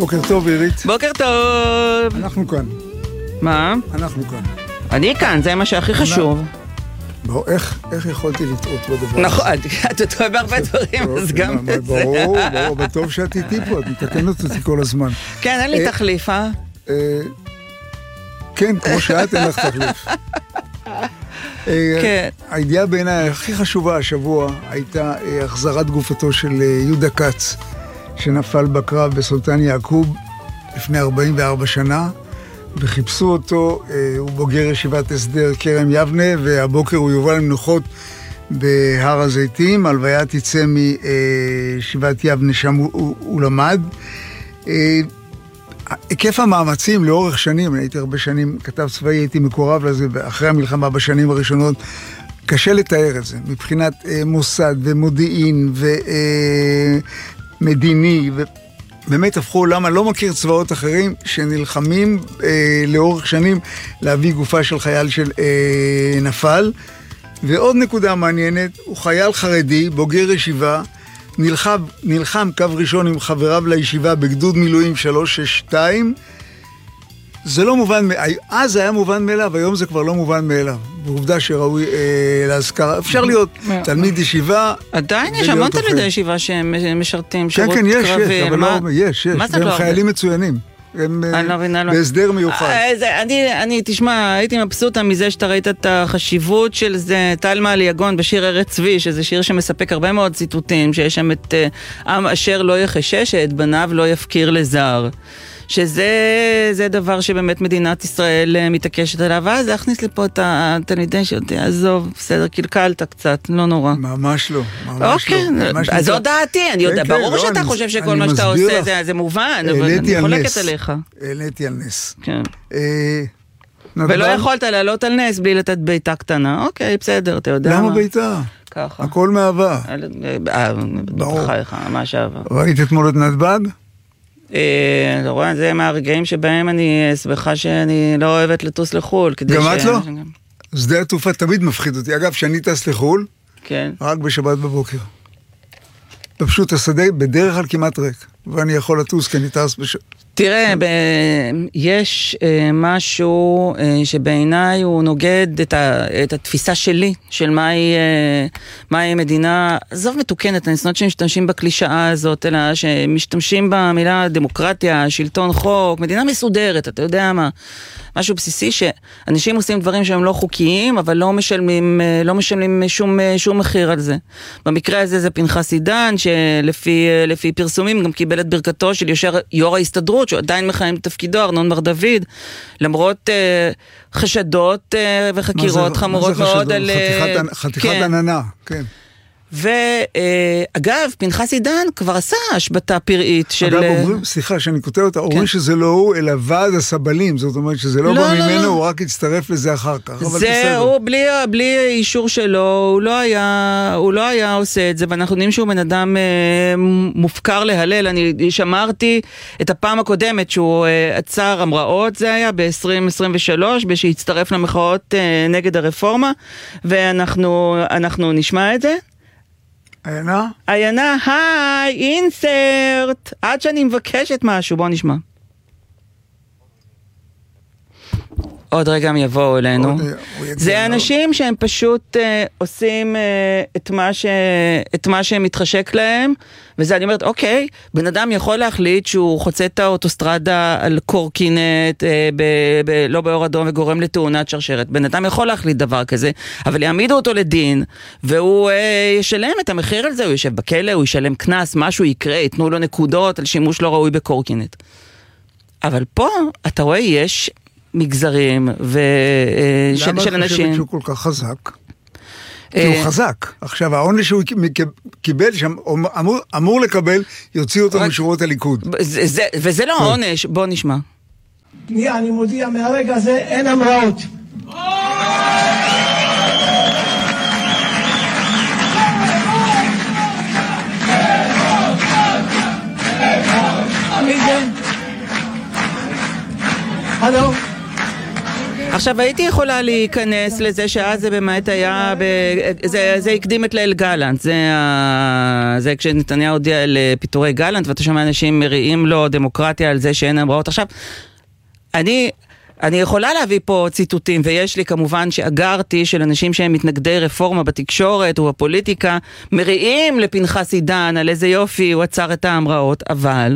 בוקר טוב, עירית. בוקר טוב. אנחנו כאן. מה? אנחנו כאן. אני כאן, זה מה שהכי חשוב. בוא, איך יכולתי לטעות בדבר? נכון, אתה טועה בהרבה דברים, אז גם בזה. ברור, בטוב שאת איתי פה, את מתקנת אותי כל הזמן. כן, אין לי תחליף, אה? כן, כמו שאת, אין לך תחליף. הידיעה בעיניי הכי חשובה השבוע הייתה החזרת גופתו של יהודה כץ, שנפל בקרב בסולטן יעקוב לפני 44 שנה, וחיפשו אותו. הוא בוגר ישיבת הסדר כרם יבנה, והבוקר הוא יובל למנוחות בהר הזיתים. הלוויה תצא מישיבת יבנה, שם הוא למד. היקף המאמצים לאורך שנים, אני הייתי הרבה שנים כתב צבאי, הייתי מקורב לזה, ואחרי המלחמה בשנים הראשונות, קשה לתאר את זה, מבחינת מוסד ומודיעין ומדיני, ובאמת הפכו עולם, אני לא מכיר צבאות אחרים שנלחמים לאורך שנים להביא גופה של חייל של נפל. ועוד נקודה מעניינת, הוא חייל חרדי, בוגר ישיבה, נלחם קו ראשון עם חבריו לישיבה בגדוד מילואים 362. זה לא מובן, אז זה היה מובן מאליו, היום זה כבר לא מובן מאליו. בעובדה שראוי להזכרה. אפשר להיות תלמיד ישיבה. עדיין יש המון תלמידי ישיבה שהם משרתים שירות קרבי. כן, יש, אבל לא, יש. והם חיילים מצוינים. הם בהסדר מיוחד. תשמע, הייתי מבסוטה מזה שאתה ראית את החשיבות של זה, טל מעליגון בשיר ארץ צבי, שזה שיר שמספק הרבה מאוד ציטוטים, שיש שם את עם אשר לא יחשש, את בניו לא יפקיר לזר. שזה דבר שבאמת מדינת ישראל מתעקשת עליו, ואז להכניס לפה את התלמידים שאותי, עזוב, בסדר, קלקלת קצת, לא נורא. ממש לא, אוקיי, אז זו דעתי, אני יודע, ברור שאתה חושב שכל מה שאתה עושה זה מובן, אבל אני חולקת עליך. העליתי על נס. כן. ולא יכולת לעלות על נס בלי לתת ביתה קטנה, אוקיי, בסדר, אתה יודע מה. למה ביתה? ככה. הכל מאהבה. ברור. מה שאהבה. ראית אתמול את נתב"ג? אתה רואה, זה מהרגעים שבהם אני שמחה שאני לא אוהבת לטוס לחול. גם את לא? שדה התעופה תמיד מפחיד אותי. אגב, שאני טס לחול, רק בשבת בבוקר. פשוט השדה בדרך כלל כמעט ריק, ואני יכול לטוס כי אני טס בשבת. תראה, יש משהו שבעיניי הוא נוגד את התפיסה שלי, של מהי מדינה, עזוב מתוקנת, אני שונאת שמשתמשים בקלישאה הזאת, אלא שמשתמשים במילה דמוקרטיה, שלטון חוק, מדינה מסודרת, אתה יודע מה, משהו בסיסי שאנשים עושים דברים שהם לא חוקיים, אבל לא משלמים שום מחיר על זה. במקרה הזה זה פנחס עידן, שלפי פרסומים גם קיבל את ברכתו של יו"ר ההסתדרות, שהוא עדיין מכהן בתפקידו, ארנון בר דוד, למרות חשדות וחקירות חמורות מאוד על... חתיכת עננה, כן. ואגב, פנחס עידן כבר עשה השבתה פראית של... אגב, אומרים, סליחה שאני כותב אותה, אומרים שזה לא הוא, אלא ועד הסבלים, זאת אומרת שזה לא בא ממנו, הוא רק הצטרף לזה אחר כך. זה, הוא בלי אישור שלו, הוא לא היה עושה את זה, ואנחנו יודעים שהוא בן אדם מופקר להלל. אני שמרתי את הפעם הקודמת שהוא עצר המראות, זה היה ב-2023, שהצטרף למחאות נגד הרפורמה, ואנחנו נשמע את זה. עיינה? עיינה, היי, אינסרט. עד שאני מבקשת משהו, בוא נשמע. עוד רגע הם יבואו אלינו. זה אנשים שהם פשוט עושים את מה שהם מתחשק להם, וזה אני אומרת, אוקיי, בן אדם יכול להחליט שהוא חוצה את האוטוסטרדה על קורקינט, לא באור אדום וגורם לתאונת שרשרת. בן אדם יכול להחליט דבר כזה, אבל יעמידו אותו לדין, והוא ישלם את המחיר על זה, הוא יושב בכלא, הוא ישלם קנס, משהו יקרה, יתנו לו נקודות על שימוש לא ראוי בקורקינט. אבל פה, אתה רואה, יש מגזרים של אנשים... למה את חושבת שהוא כל כך חזק? כי הוא חזק. עכשיו, העונש שהוא קיבל שם, אמור לקבל, יוציא אותו משורות הליכוד. וזה לא העונש, בוא נשמע. אני מודיע, מהרגע הזה אין המראות. הלו? עכשיו, הייתי יכולה להיכנס לזה שאז זה באמת היה, זה הקדים את ליל גלנט, זה כשנתניהו הודיע לפיטורי גלנט, ואתה שומע אנשים מריעים לו דמוקרטיה על זה שאין אמרות. עכשיו, אני יכולה להביא פה ציטוטים, ויש לי כמובן שאגרתי של אנשים שהם מתנגדי רפורמה בתקשורת ובפוליטיקה, מריעים לפנחס עידן על איזה יופי הוא עצר את ההמראות, אבל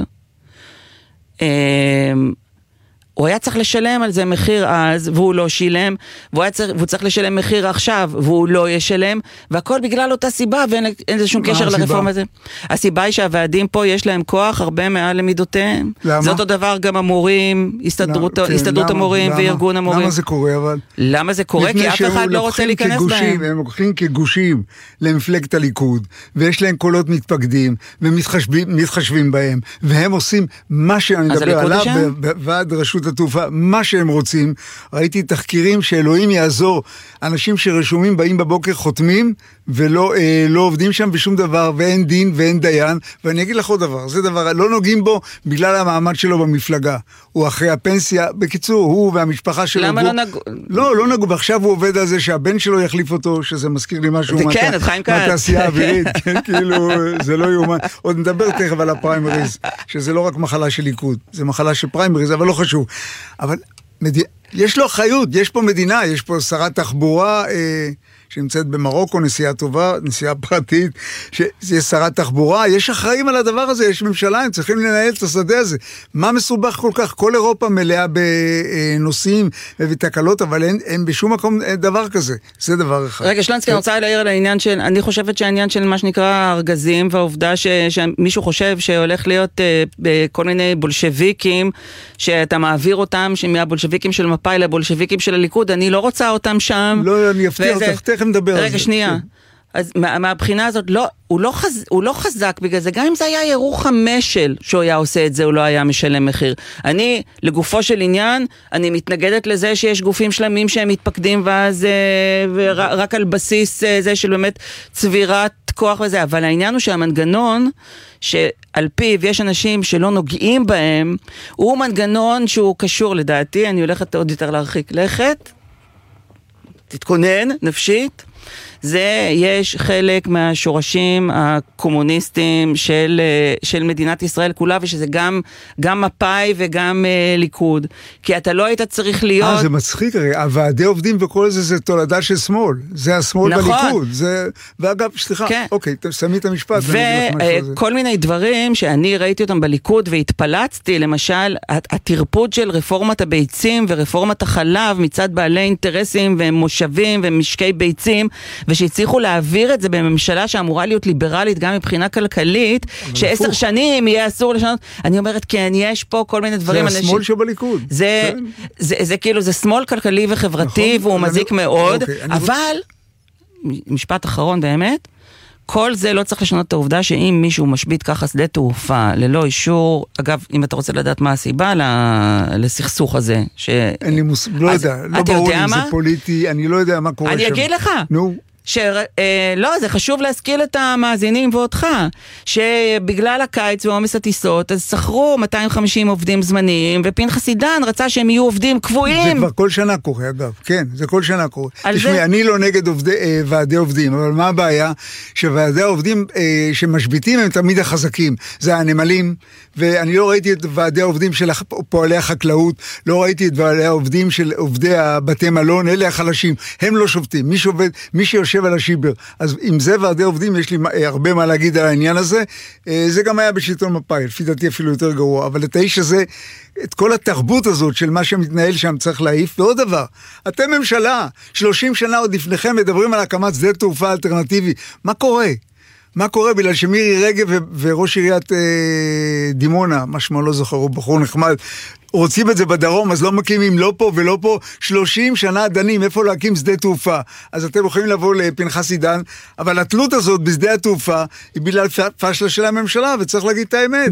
הוא היה צריך לשלם על זה מחיר אז, והוא לא שילם, והוא צריך לשלם מחיר עכשיו, והוא לא ישלם, והכל בגלל אותה סיבה, ואין לזה שום קשר לרפורמה הזה. הסיבה היא שהוועדים פה יש להם כוח הרבה מעל למידותיהם. למה? זה אותו דבר גם המורים, הסתדרות המורים וארגון המורים. למה זה קורה אבל? למה זה קורה? כי אף אחד לא רוצה להיכנס בהם. הם לוקחים כגושים למפלגת הליכוד, ויש להם קולות מתפקדים, ומתחשבים בהם, והם עושים מה שאני מדבר עליו, ועד רשות התעופה, מה שהם רוצים. ראיתי תחקירים שאלוהים יעזור, אנשים שרשומים באים בבוקר חותמים, ולא לא עובדים שם בשום דבר, ואין דין ואין דיין, ואני אגיד לך עוד דבר, זה דבר, לא נוגעים בו בגלל המעמד שלו במפלגה, הוא אחרי הפנסיה, בקיצור, הוא והמשפחה שלו. למה לא נגעו? לא נגעו, ועכשיו הוא עובד על זה שהבן שלו יחליף אותו, שזה מזכיר לי משהו מהתעשייה האווירית, כאילו, זה לא יאומן. עוד נדבר תכף על הפריימריז, שזה לא רק מחלה של ליכוד, זה מחלה של פריימריז, אבל לא חשוב. אבל יש לו אחריות, יש פה מדינה, יש פה שרת תחבורה שנמצאת במרוקו, נסיעה טובה, נסיעה פרטית, שיש שרת תחבורה, יש אחראים על הדבר הזה, יש ממשלה, הם צריכים לנהל את השדה הזה. מה מסובך כל כך? כל אירופה מלאה בנושאים ובתקלות, אבל אין בשום מקום דבר כזה. זה דבר אחד. רגע, שלנסקי, אני רוצה להעיר על העניין של, אני חושבת שהעניין של מה שנקרא ארגזים, והעובדה שמישהו חושב שהולך להיות בכל מיני בולשביקים, שאתה מעביר אותם, מהבולשביקים של מפאי לבולשביקים של הליכוד, אני לא רוצה אותם שם. לא, אני אפתיע אותך, תכף נדבר על זה. רגע, שנייה. אז מהבחינה הזאת, הוא לא חזק בגלל זה, גם אם זה היה ירוחם משל שהוא היה עושה את זה, הוא לא היה משלם מחיר. אני, לגופו של עניין, אני מתנגדת לזה שיש גופים שלמים שהם מתפקדים, ואז רק על בסיס זה של באמת צבירת כוח וזה, אבל העניין הוא שהמנגנון, שעל פיו יש אנשים שלא נוגעים בהם, הוא מנגנון שהוא קשור לדעתי, אני הולכת עוד יותר להרחיק לכת, תתכונן נפשית, זה יש חלק מהשורשים הקומוניסטיים של מדינת ישראל כולה, ושזה גם מפאי וגם ליכוד. כי אתה לא היית צריך להיות... זה מצחיק, הרי, הוועדי עובדים וכל זה תולדה של שמאל. זה השמאל נכון. בליכוד. ואגב, סליחה, כן. אוקיי, תשמי את המשפט. וכל מיני דברים שאני ראיתי אותם בליכוד והתפלצתי, למשל, התרפוד של רפורמת הביצים ורפורמת החלב מצד בעלי אינטרסים ומושבים ומשקי ביצים, ושהצליחו להעביר את זה בממשלה שאמורה להיות ליברלית גם מבחינה כלכלית, ש10 שנים יהיה אסור לשנות. אני אומרת, כן, יש פה כל מיני דברים. זה השמאל שבליכוד. זה כאילו, זה שמאל כלכלי וחברתי, והוא מזיק מאוד, אבל, משפט אחרון באמת, כל זה לא צריך לשנות את העובדה שאם מישהו משבית ככה שדה תעופה ללא אישור, אגב, אם אתה רוצה לדעת מה הסיבה לסכסוך הזה, אין לי מושג, לא יודע, לא ברור אם זה פוליטי, אני לא יודע מה קורה שם. אני אגיד לך. נו. לא, זה חשוב להשכיל את המאזינים ואותך, שבגלל הקיץ ועומס הטיסות, אז שכרו 250 עובדים זמניים, ופנחס עידן רצה שהם יהיו עובדים קבועים. זה כבר כל שנה קורה, אגב, כן, זה כל שנה קורה. תשמעי, אני לא נגד ועדי עובדים, אבל מה הבעיה? שוועדי העובדים שמשביתים הם תמיד החזקים, זה הנמלים, ואני לא ראיתי את ועדי העובדים של פועלי החקלאות, לא ראיתי את ועדי העובדים של עובדי הבתי מלון, אלה החלשים, הם לא שובתים, מי שיושב על השיבר. אז אם זה ועדי עובדים, יש לי הרבה מה להגיד על העניין הזה. זה גם היה בשלטון מפאי, לפי דעתי אפילו יותר גרוע. אבל את האיש הזה, את כל התרבות הזאת של מה שמתנהל שם צריך להעיף. ועוד דבר, אתם ממשלה, 30 שנה עוד לפניכם מדברים על הקמת שדה תעופה אלטרנטיבי. מה קורה? מה קורה? בגלל שמירי רגב וראש עיריית דימונה, משמע לא זוכר, הוא בחור נחמד, רוצים את זה בדרום, אז לא מקימים לא פה ולא פה, 30 שנה דנים איפה להקים שדה תעופה. אז אתם יכולים לבוא לפנחס עידן, אבל התלות הזאת בשדה התעופה היא בגלל פשלה של הממשלה, וצריך להגיד את האמת.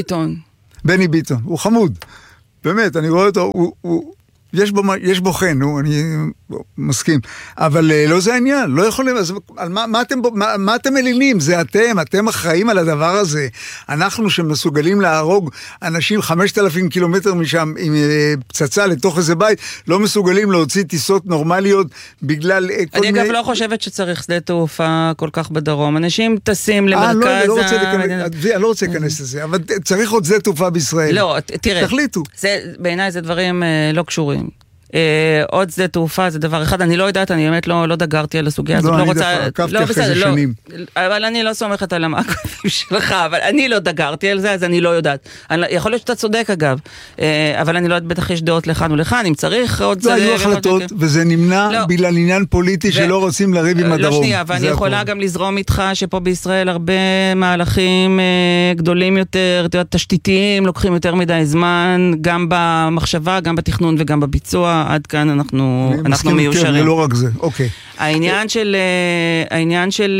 בני ביטון, הוא חמוד. באמת, אני רואה אותו, יש בו חן, מסכים. אבל לא זה העניין, לא יכולים, אז מה אתם מלינים? זה אתם אחראים על הדבר הזה. אנחנו שמסוגלים להרוג אנשים 5,000 קילומטר משם עם פצצה לתוך איזה בית, לא מסוגלים להוציא טיסות נורמליות בגלל כל מיני... אני אגב לא חושבת שצריך שדה תעופה כל כך בדרום. אנשים טסים למרכז... אני לא רוצה להיכנס לזה, אבל צריך עוד שדה תעופה בישראל. לא, תראה. תחליטו. בעיניי זה דברים לא קשורים. עוד שדה תעופה זה דבר אחד, אני לא יודעת, אני באמת לא דגרתי על הסוגיה הזאת, לא, אני עקבתי אחרי זה שנים. אבל אני לא סומכת על המעקבים שלך, אבל אני לא דגרתי על זה, אז אני לא יודעת. יכול להיות שאתה צודק אגב, אבל אני לא יודעת, בטח יש דעות לכאן ולכאן, אם צריך עוד זה... לא היו החלטות, וזה נמנע בגלל עניין פוליטי שלא רוצים לריב עם הדרום. לא שנייה, ואני יכולה גם לזרום איתך שפה בישראל הרבה מהלכים גדולים יותר, תשתיתיים, לוקחים יותר מדי זמן, גם במחשבה, גם בתכנון וגם בביצוע. עד כאן אנחנו מיושרים. זה לא רק זה, אוקיי. העניין של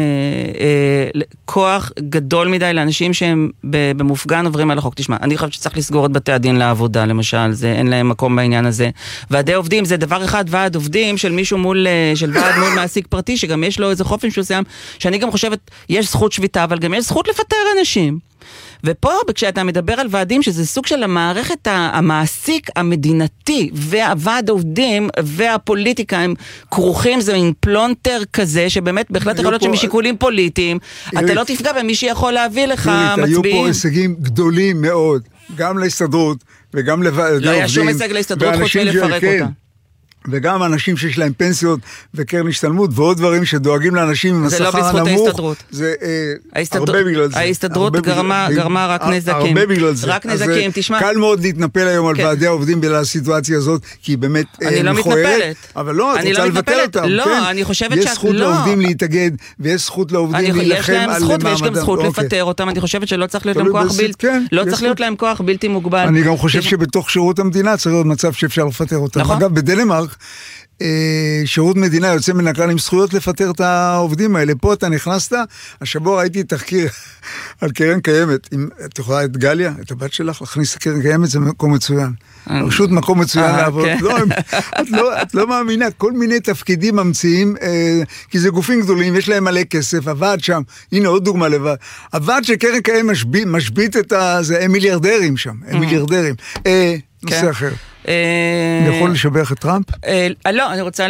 כוח גדול מדי לאנשים שהם במופגן עוברים על החוק. תשמע, אני חושבת שצריך לסגור את בתי הדין לעבודה, למשל, אין להם מקום בעניין הזה. ועדי עובדים זה דבר אחד, ועד עובדים של מישהו של ועד מול מעסיק פרטי, שגם יש לו איזה חופש מסוים, שאני גם חושבת, יש זכות שביתה, אבל גם יש זכות לפטר אנשים. ופה, כשאתה מדבר על ועדים, שזה סוג של המערכת המעסיק המדינתי, והוועד העובדים והפוליטיקה הם כרוכים, זה מין פלונטר כזה, שבאמת בהחלט יכול להיות שמשיקולים פוליטיים, אתה לא תפגע במי שיכול להביא לך מצביעים. היו פה הישגים גדולים מאוד, גם להסתדרות וגם לוועד העובדים. לא היה שום הישג להסתדרות חוץ מלפרק אותה. וגם אנשים שיש להם פנסיות וקרן השתלמות ועוד דברים שדואגים לאנשים עם השכר הנמוך. זה לא בזכות ההסתדרות. זה הרבה בגלל זה. ההסתדרות גרמה רק נזקים. הרבה בגלל זה. רק נזקים, תשמע. קל מאוד להתנפל היום על ועדי העובדים בגלל הסיטואציה הזאת, כי היא באמת מכוערת. אני לא מתנפלת. אבל לא, את רוצה לבטל אותם. לא, אני חושבת יש זכות לעובדים להתאגד, ויש זכות לעובדים להילחם על מעמדם. ויש גם זכות לפטר אותם. אני חושבת שלא צריך להיות להם כוח בלתי מוגבל. אני גם חושב שבתוך שירות המדינה צריך להיות מצב שאפשר לפטר אותם. אגב, בדנמרק שירות מדינה יוצא מן הכלל עם זכויות לפטר את העובדים האלה. פה אתה נכנסת, השבוע ראיתי תחקיר על קרן קיימת. את יכולה את גליה, את הבת שלך, להכניס לקרן קיימת, זה מקום מצוין. פשוט מקום מצוין לעבוד. את לא מאמינה, כל מיני תפקידים ממציאים, כי זה גופים גדולים, יש להם מלא כסף, הוועד שם, הנה עוד דוגמה לבד. הוועד של קרן קיימת משבית את זה, הם מיליארדרים שם, הם מיליארדרים. נושא אחר. אני יכול לשבח את טראמפ? לא,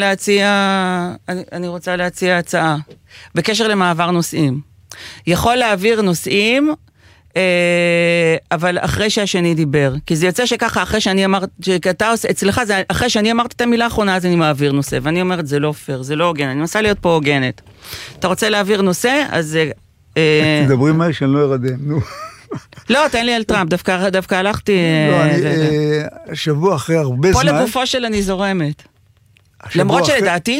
אני רוצה להציע הצעה. בקשר למעבר נושאים. יכול להעביר נושאים, אבל אחרי שהשני דיבר. כי זה יוצא שככה, אחרי שאני אמרת, אצלך, אחרי שאני אמרתי את המילה האחרונה, אז אני מעביר נושא. ואני אומרת, זה לא פייר, זה לא הוגן. אני מנסה להיות פה הוגנת. אתה רוצה להעביר נושא, אז... תדברי מה שאני לא ירדם, נו. לא, תן לי על טראמפ, דווקא הלכתי... לא, שבוע אחרי הרבה זמן... פה לגופו של אני זורמת. למרות שלדעתי,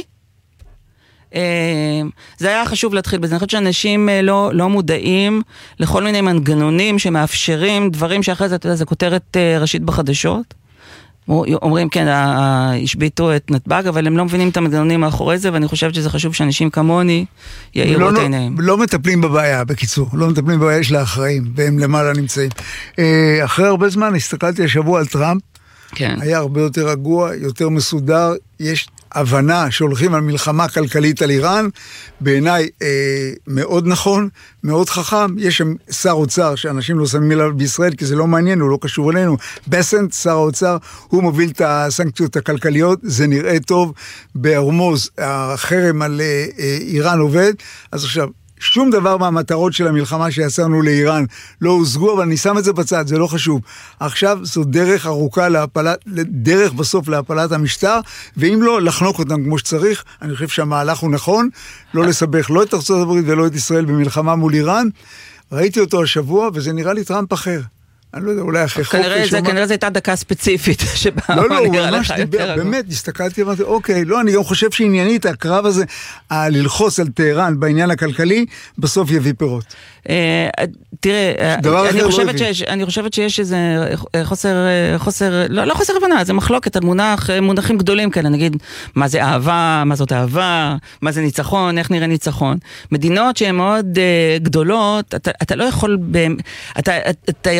זה היה חשוב להתחיל בזה. אני חושבת שאנשים לא מודעים לכל מיני מנגנונים שמאפשרים דברים שאחרי זה, אתה יודע, זה כותרת ראשית בחדשות. אומרים, כן, השביטו את נתב"ג, אבל הם לא מבינים את המנגנונים מאחורי זה, ואני חושבת שזה חשוב שאנשים כמוני יאירו את עיניהם. לא מטפלים בבעיה, בקיצור. לא מטפלים בבעיה, יש לה אחראים, והם למעלה נמצאים. אחרי הרבה זמן הסתכלתי השבוע על טראמפ, היה הרבה יותר רגוע, יותר מסודר, יש הבנה שהולכים על מלחמה כלכלית על איראן, בעיניי מאוד נכון, מאוד חכם. יש שם שר אוצר שאנשים לא שמים אליו בישראל, כי זה לא מעניין, הוא לא קשור אלינו. בסנט, שר האוצר, הוא מוביל את הסנקציות הכלכליות, זה נראה טוב. בהורמוז, החרם על איראן עובד, אז עכשיו, שום דבר מהמטרות של המלחמה שיצרנו לאיראן לא הושגו, אבל אני שם את זה בצד, זה לא חשוב. עכשיו זו דרך ארוכה דרך בסוף להפלת המשטר, ואם לא, לחנוק אותם כמו שצריך. אני חושב שהמהלך הוא נכון, לא לסבך לא את ארצות הברית ולא את ישראל במלחמה מול איראן. ראיתי אותו השבוע, וזה נראה לי טראמפ אחר. אני לא יודע, אולי אחרי חופש. כנראה זו הייתה דקה ספציפית. לא, הוא ממש דיבר, באמת, הסתכלתי, אמרתי, אוקיי, לא, אני גם חושב שעניינית, הקרב הזה, ללחוץ על טהרן בעניין הכלכלי, בסוף יביא פירות. תראה, אני חושבת שיש איזה חוסר, לא חוסר הבנה, זה מחלוקת על מונחים גדולים כאלה, נגיד, מה זה אהבה, מה זאת אהבה, מה זה ניצחון, איך נראה ניצחון. מדינות שהן מאוד גדולות, אתה לא יכול, אתה יכול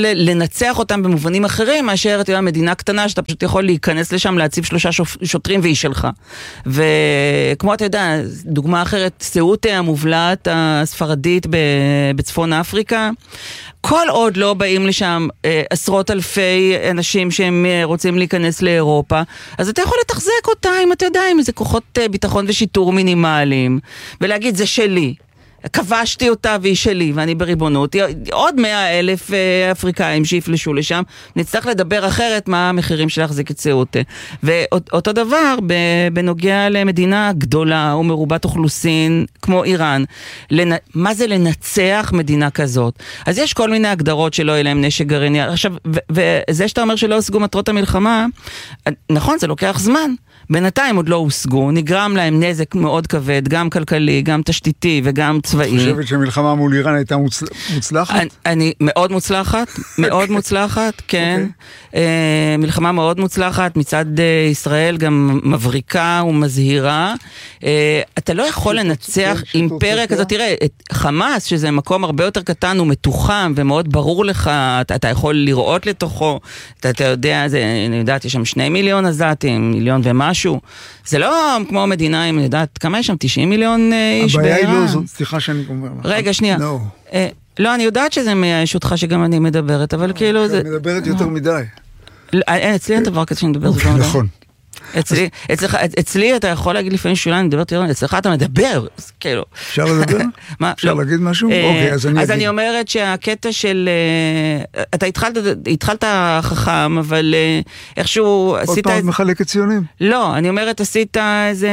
לנצח אותם במובנים אחרים, מאשר אתה יודע, מדינה קטנה שאתה פשוט יכול להיכנס לשם, להציב 3 שוטרים והיא שלך. וכמו אתה יודע, דוגמה אחרת, סעוטה המובלעת הספרדית בצפון אפריקה, כל עוד לא באים לשם עשרות אלפי אנשים שהם רוצים להיכנס לאירופה, אז אתה יכול לתחזק אותה אם אתה יודע, עם איזה כוחות ביטחון ושיטור מינימליים, ולהגיד זה שלי. כבשתי אותה והיא שלי, ואני בריבונות. עוד 100,000 אפריקאים שיפלשו לשם, נצטרך לדבר אחרת מה המחירים של להחזיק את סעוטה. ואותו דבר בנוגע למדינה גדולה ומרובת אוכלוסין, כמו איראן. מה זה לנצח מדינה כזאת? אז יש כל מיני הגדרות שלא יהיה להם נשק גרעיני. עכשיו, וזה שאתה אומר שלא הושגו מטרות המלחמה, נכון, זה לוקח זמן. בינתיים עוד לא הושגו, נגרם להם נזק מאוד כבד, גם כלכלי, גם תשתיתי וגם צבאי. את חושבת שמלחמה מול איראן הייתה מוצלחת? אני מאוד מוצלחת, מאוד מוצלחת, כן. מלחמה מאוד מוצלחת, מצד ישראל גם מבריקה ומזהירה. אתה לא יכול לנצח אימפריה כזאת, תראה, חמאס, שזה מקום הרבה יותר קטן ומתוחם ומאוד ברור לך, אתה יכול לראות לתוכו, אתה יודע, אני יודעת, יש שם 2 מיליון עזתים, 1 מיליון ומשהו. זה לא כמו מדינה, אם אני יודעת, כמה יש שם? 90 מיליון איש באיראן. הבעיה היא לא זאת, סליחה שאני אומר. רגע, שנייה. לא, אני יודעת שזה מייאש אותך שגם אני מדברת, אבל כאילו זה... מדברת יותר מדי. אצלי אין דבר כזה שאני מדברת יותר מדי. נכון. אצלי אתה יכול להגיד לפעמים שאולי אני מדברת, אצלך אתה מדבר, כאילו. אפשר לדבר? אפשר להגיד משהו? אוקיי, אז אני אגיד. אז אני אומרת שהקטע של, אתה התחלת חכם, אבל איכשהו עשית... עוד פעם מחלקת ציונים? לא, אני אומרת עשית איזה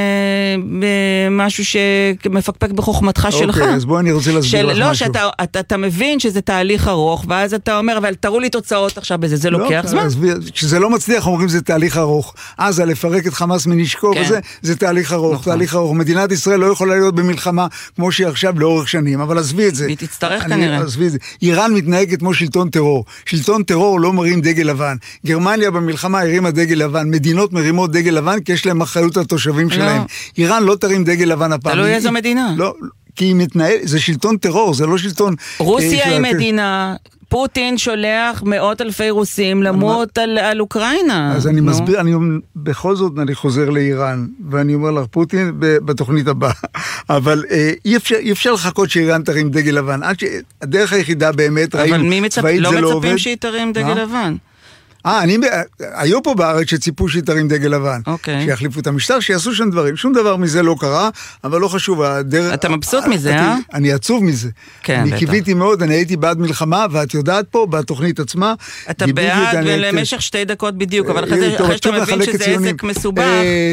משהו שמפקפק בחוכמתך שלך. אוקיי, אז בוא אני רוצה להסביר לך משהו. לא, שאתה מבין שזה תהליך ארוך, ואז אתה אומר, אבל תראו לי תוצאות עכשיו בזה, זה לוקח זמן. כשזה לא מצליח, אומרים זה תהליך ארוך. אז לפרק את חמאס מנשקו וזה, זה תהליך ארוך, תהליך ארוך. מדינת ישראל לא יכולה להיות במלחמה כמו שהיא עכשיו לאורך שנים, אבל עזבי את זה. היא תצטרך כנראה. עזבי את זה. איראן מתנהגת כמו שלטון טרור. שלטון טרור לא מרים דגל לבן. גרמניה במלחמה הרימה דגל לבן. מדינות מרימות דגל לבן כי יש להם אחריות לתושבים שלהם. איראן לא תרים דגל לבן הפעם. תלוי איזו מדינה. לא, כי היא מתנהל, זה שלטון טרור, זה לא שלטון... רוסיה היא מדינה... פוטין שולח 100,000 רוסים למות על אוקראינה. אז אני מסביר, בכל זאת אני חוזר לאיראן, ואני אומר לך, פוטין בתוכנית הבאה, אבל אי אפשר לחכות שאיראן תרים דגל לבן, עד שהדרך היחידה באמת, ראינו, צבאית זה לא עובד. לא מצפים שהיא תרים דגל לבן. היו פה בארץ שציפו שהיא תרים דגל לבן, שיחליפו את המשטר, שיעשו שם דברים, שום דבר מזה לא קרה, אבל לא חשוב, אתה מבסוט מזה, אה? אני עצוב מזה, אני קיוויתי מאוד, אני הייתי בעד מלחמה, ואת יודעת פה, בתוכנית עצמה, אתה בעד למשך 2 דקות בדיוק, אבל אחרי שאתה מבין שזה עסק מסובך,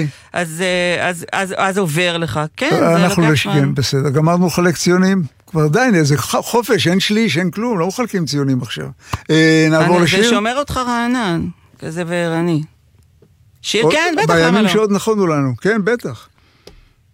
אז עובר לך, כן, אנחנו לשגן, בסדר, גמרנו לחלק ציונים, כבר די, זה חופש, אין שליש, אין כלום, לא מחלקים ציונים עכשיו. נעבור לשיר. זה שומר אותך רענן, כזה וערני. שיר, כן, בטח, למה לא? בימים שעוד נכונו לנו, כן, בטח.